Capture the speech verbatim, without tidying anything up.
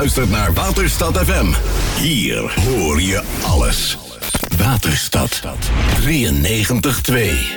luistert naar Waterstad F M. Hier hoor je alles. Waterstad drieënnegentig twee.